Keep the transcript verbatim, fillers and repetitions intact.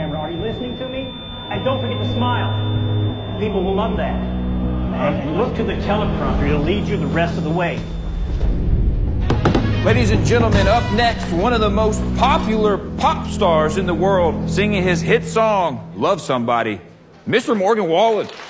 camera. Are you listening to me? And don't forget to smile. People will love that. And look to the teleprompter. It'll lead you the rest of the way. Ladies and gentlemen, up next, one of the most popular pop stars in the world, singing his hit song, Love Somebody, Mister Morgan Wallen.